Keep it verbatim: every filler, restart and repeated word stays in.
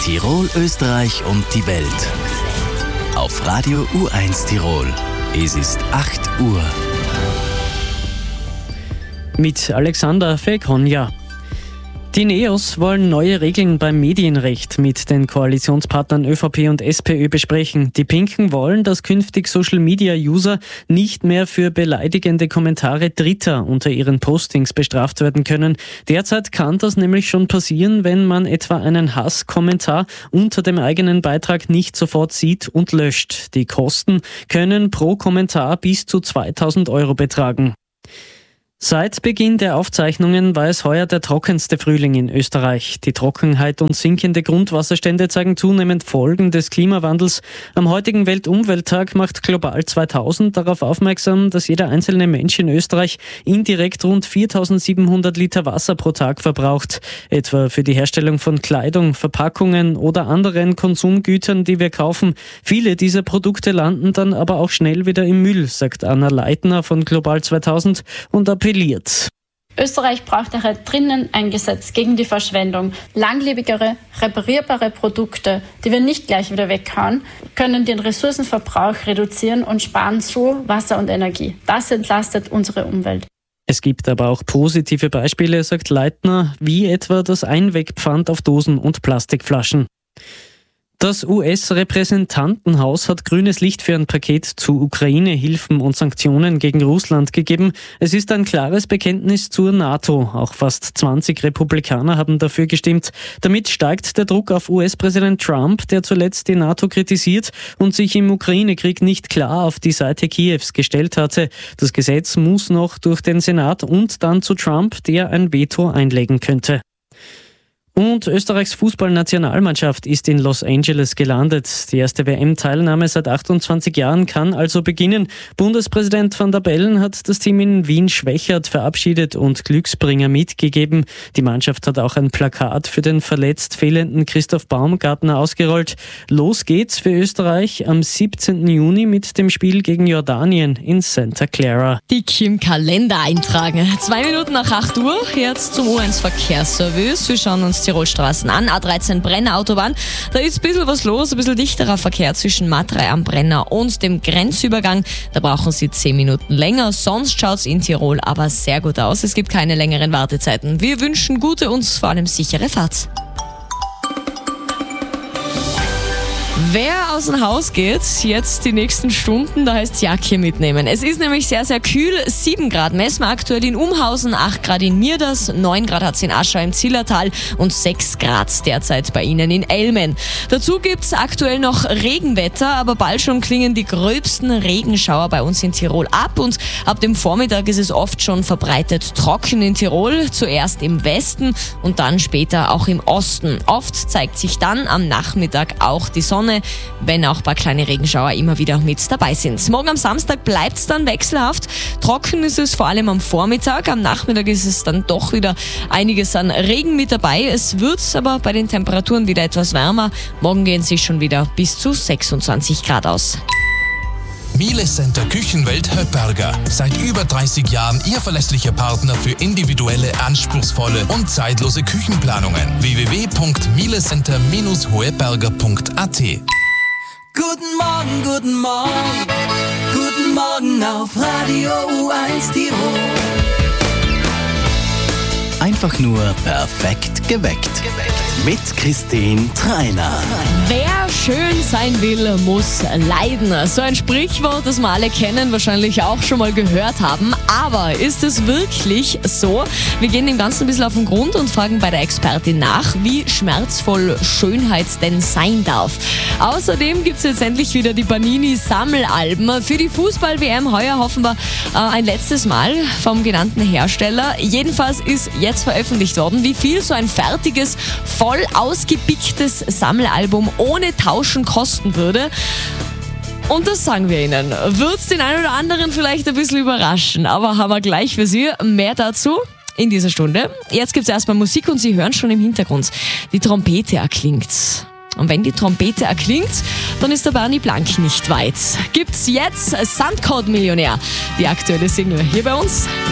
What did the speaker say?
Tirol, Österreich und die Welt. Auf Radio U eins Tirol. Es ist acht Uhr. Mit Alexander Fekonja. Die NEOS wollen neue Regeln beim Medienrecht mit den Koalitionspartnern ÖVP und SPÖ besprechen. Die Pinken wollen, dass künftig Social-Media-User nicht mehr für beleidigende Kommentare Dritter unter ihren Postings bestraft werden können. Derzeit kann das nämlich schon passieren, wenn man etwa einen Hasskommentar unter dem eigenen Beitrag nicht sofort sieht und löscht. Die Kosten können pro Kommentar bis zu zweitausend Euro betragen. Seit Beginn der Aufzeichnungen war es heuer der trockenste Frühling in Österreich. Die Trockenheit und sinkende Grundwasserstände zeigen zunehmend Folgen des Klimawandels. Am heutigen Weltumwelttag macht Global zweitausend darauf aufmerksam, dass jeder einzelne Mensch in Österreich indirekt rund viertausendsiebenhundert Liter Wasser pro Tag verbraucht. Etwa für die Herstellung von Kleidung, Verpackungen oder anderen Konsumgütern, die wir kaufen. Viele dieser Produkte landen dann aber auch schnell wieder im Müll, sagt Anna Leitner von Global zweitausend und appelliert. Österreich braucht daher drinnen ein Gesetz gegen die Verschwendung. Langlebigere, reparierbare Produkte, die wir nicht gleich wieder weghauen, können den Ressourcenverbrauch reduzieren und sparen so Wasser und Energie. Das entlastet unsere Umwelt. Es gibt aber auch positive Beispiele, sagt Leitner, wie etwa das Einwegpfand auf Dosen und Plastikflaschen. Das U S-Repräsentantenhaus hat grünes Licht für ein Paket zu Ukraine-Hilfen und Sanktionen gegen Russland gegeben. Es ist ein klares Bekenntnis zur NATO. Auch fast zwanzig Republikaner haben dafür gestimmt. Damit steigt der Druck auf U S-Präsident Trump, der zuletzt die NATO kritisiert und sich im Ukraine-Krieg nicht klar auf die Seite Kiews gestellt hatte. Das Gesetz muss noch durch den Senat und dann zu Trump, der ein Veto einlegen könnte. Und Österreichs Fußballnationalmannschaft ist in Los Angeles gelandet. Die erste W M-Teilnahme seit achtundzwanzig Jahren kann also beginnen. Bundespräsident Van der Bellen hat das Team in Wien-Schwächert verabschiedet und Glücksbringer mitgegeben. Die Mannschaft hat auch ein Plakat für den verletzt fehlenden Christoph Baumgartner ausgerollt. Los geht's für Österreich am siebzehnten Juni mit dem Spiel gegen Jordanien in Santa Clara. Dick im Kalender eintragen. Zwei Minuten nach acht Uhr, jetzt zum U eins Verkehrsservice. Wir schauen uns Tirolstraßen an, A dreizehn Brenner Autobahn. Da ist ein bisschen was los, ein bisschen dichterer Verkehr zwischen Matrei am Brenner und dem Grenzübergang. Da brauchen Sie zehn Minuten länger. Sonst schaut es in Tirol aber sehr gut aus. Es gibt keine längeren Wartezeiten. Wir wünschen gute und vor allem sichere Fahrt. Wer aus dem Haus geht, jetzt die nächsten Stunden, da heißt es Jacke mitnehmen. Es ist nämlich sehr, sehr kühl. sieben Grad messen wir aktuell in Umhausen, acht Grad in Mirders, neun Grad hat es in Aschau im Zillertal und sechs Grad derzeit bei Ihnen in Elmen. Dazu gibt es aktuell noch Regenwetter, aber bald schon klingen die gröbsten Regenschauer bei uns in Tirol ab und ab dem Vormittag ist es oft schon verbreitet trocken in Tirol, zuerst im Westen und dann später auch im Osten. Oft zeigt sich dann am Nachmittag auch die Sonne, wenn auch ein paar kleine Regenschauer immer wieder mit dabei sind. Morgen am Samstag bleibt es dann wechselhaft. Trocken ist es vor allem am Vormittag. Am Nachmittag ist es dann doch wieder einiges an Regen mit dabei. Es wird aber bei den Temperaturen wieder etwas wärmer. Morgen gehen sie schon wieder bis zu sechsundzwanzig Grad aus. Miele Center Küchenwelt Höppberger. Seit über dreißig Jahren Ihr verlässlicher Partner für individuelle, anspruchsvolle und zeitlose Küchenplanungen. w w w punkt mielecenter Bindestrich hoeberger punkt a t. Guten Morgen, guten Morgen, guten Morgen auf Radio U eins Tirol. Einfach nur perfekt geweckt. Mit Christine Treiner. Wer schön sein will, muss leiden. So ein Sprichwort, das wir alle kennen, wahrscheinlich auch schon mal gehört haben. Aber ist es wirklich so? Wir gehen dem Ganzen ein bisschen auf den Grund und fragen bei der Expertin nach, wie schmerzvoll Schönheit denn sein darf. Außerdem gibt es jetzt endlich wieder die Panini-Sammelalben. Für die Fußball-W M heuer hoffen wir äh, ein letztes Mal vom genannten Hersteller. Jedenfalls ist jetzt veröffentlicht worden, wie viel so ein fertiges, voll ausgepicktes Sammelalbum ohne Tauschen kosten würde. Und das sagen wir Ihnen. Wird's den einen oder anderen vielleicht ein bisschen überraschen, aber haben wir gleich für Sie mehr dazu in dieser Stunde. Jetzt gibt's erstmal Musik und Sie hören schon im Hintergrund, die Trompete erklingt. Und wenn die Trompete erklingt, dann ist der Bernie Blank nicht weit. Gibt's jetzt Sandcode Millionär, die aktuelle Single hier bei uns